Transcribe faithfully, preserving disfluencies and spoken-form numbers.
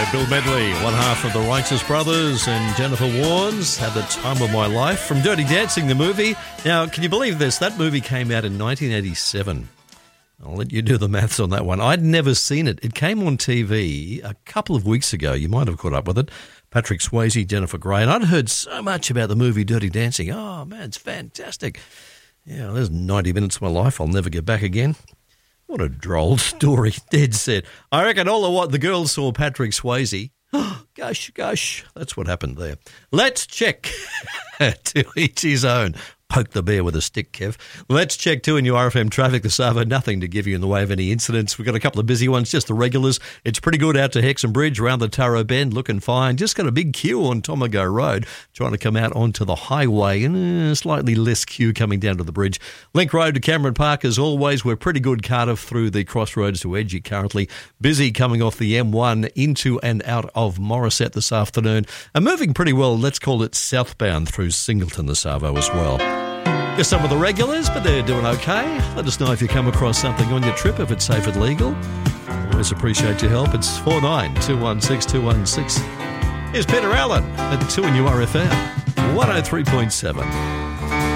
Bill Medley, one half of the Righteous Brothers, and Jennifer Warnes had the time of my life from Dirty Dancing, the movie. Now, can you believe this? That movie came out in nineteen eighty-seven. I'll let you do the maths on that one. I'd never seen it. It came on T V a couple of weeks ago. You might have caught up with it. Patrick Swayze, Jennifer Grey, and I'd heard so much about the movie Dirty Dancing. Oh, man, it's fantastic. Yeah, there's ninety minutes of my life I'll never get back again. What a droll story, dead set. I reckon all of what the girls saw Patrick Swayze. Oh, gosh, gosh, that's what happened there. Let's check. To each his own. Poke the bear with a stick, Kev. Let's check too in your R F M traffic this hour. Nothing to give you in the way of any incidents. We've got a couple of busy ones, just the regulars. It's pretty good out to Hexham Bridge, around the Taro Bend, looking fine. Just got a big queue on Tomago Road, trying to come out onto the highway, and uh, slightly less queue coming down to the bridge. Link Road to Cameron Park, as always. We're pretty good, Cardiff, through the crossroads to Edgy currently. Busy coming off the M one into and out of Morisset this afternoon. And moving pretty well, let's call it southbound through Singleton this Savo as well. Just some of the regulars, but they're doing okay. Let us know if you come across something on your trip, if it's safe and legal. Always appreciate your help. It's four nine two one six two one six. Here's Peter Allen at two in U R F M, one oh three point seven.